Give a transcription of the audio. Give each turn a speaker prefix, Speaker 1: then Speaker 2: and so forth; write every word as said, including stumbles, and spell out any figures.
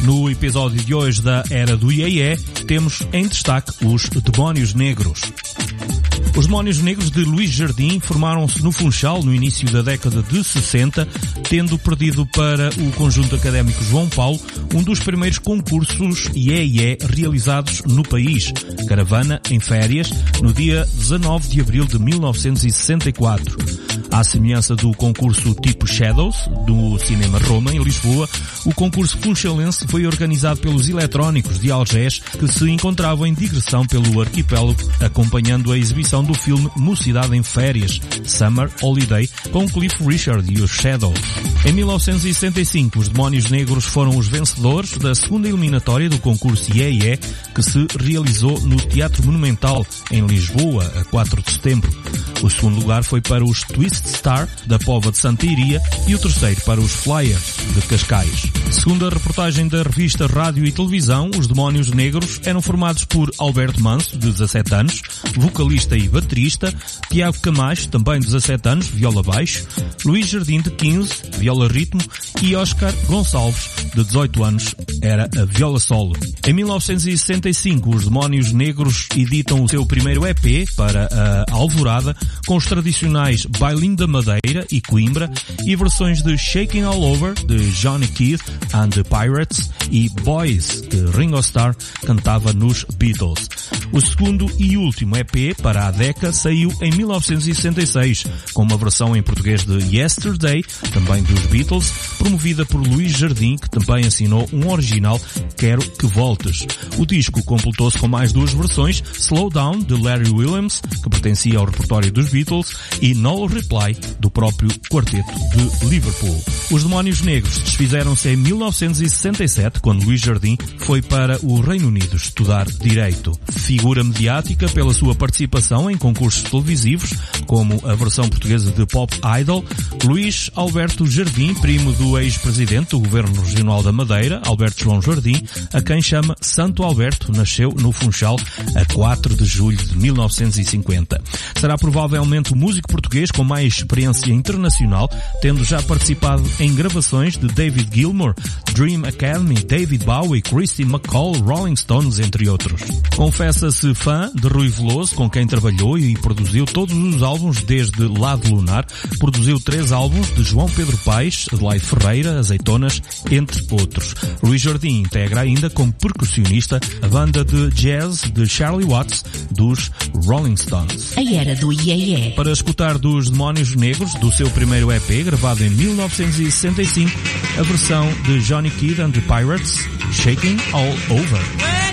Speaker 1: No episódio de hoje da Era do Iê Iê, temos em destaque os Demónios Negros. Os Demónios Negros de Luís Jardim formaram-se no Funchal no início da década de sessenta, tendo perdido para o Conjunto Académico João Paulo um dos primeiros concursos Iê Iê realizados no país, Caravana em Férias, no dia dezanove de abril de mil novecentos e sessenta e quatro. À semelhança do concurso tipo Shadows, do Cinema Roma, em Lisboa, o concurso funchalense foi organizado pelos Eletrónicos de Algés, que se encontravam em digressão pelo arquipélago, acompanhando a exibição do filme Mocidade em Férias, Summer Holiday, com Cliff Richard e os Shadows. Em mil novecentos e sessenta e cinco, os Demónios Negros foram os vencedores da segunda eliminatória do concurso Iê Iê, que se realizou no Teatro Monumental, em Lisboa, a quatro de setembro. O segundo lugar foi para os Twist Star, da Póvoa de Santa Iria, e o terceiro para os Flyers, de Cascais. Segundo a reportagem da revista Rádio e Televisão, os Demónios Negros eram formados por Alberto Manso, de dezassete anos, vocalista e baterista, Tiago Camacho, também de dezassete anos, viola baixo, Luís Jardim, de quinze, viola ritmo, e Oscar Gonçalves, de dezoito anos, era a viola solo. Em mil novecentos e sessenta e cinco, os Demónios Negros editam o seu primeiro E P para a Alvorada, com os tradicionais Bailinho da Madeira e Coimbra, e versões de Shaking All Over, de Johnny Keith and the Pirates, e Boys, que Ringo Starr cantava nos Beatles. O segundo e último E P para a Decca saiu em mil novecentos e sessenta e seis, com uma versão em português de Yesterday, também dos Beatles, promovida por Luís Jardim, que também assinou um original, Quero Que Voltes. O disco completou-se com mais duas versões, Slow Down, de Larry Williams, que pertencia ao repertório dos Beatles, e No Reply, do próprio quarteto de Liverpool. Os Demónios Negros desfizeram-se em mil novecentos e sessenta e sete, quando Luís Jardim foi para o Reino Unido estudar Direito. Figura mediática pela sua participação em concursos televisivos, como a versão portuguesa de Pop Idol, Luís Alberto Jardim, primo do ex-presidente do Governo Regional da Madeira, Alberto João Jardim, a quem chama Santo Alberto, nasceu no Funchal a quatro de julho de mil novecentos e cinquenta. Será provavelmente o músico português com mais experiência internacional, tendo já participado em gravações de David Gilmour, Dream Academy, David Bowie, Christy McCall, Rolling Stones, entre outros. Confessa-se fã de Rui Veloso, com quem trabalhou e produziu todos os álbuns desde Lado Lunar. Produziu três álbuns de João Pedro Paes, Adelaide Ferreira, Azeitonas, entre outros. Luís Jardim integra ainda como percussionista a banda de jazz de Charlie Watts, dos Rolling Stones.
Speaker 2: A Era do Iê Iê.
Speaker 1: Para escutar dos Demónios Negros, do seu primeiro E P, gravado em mil novecentos e sessenta e cinco, a versão de Johnny Keith and the Pirates, Shaking All Over.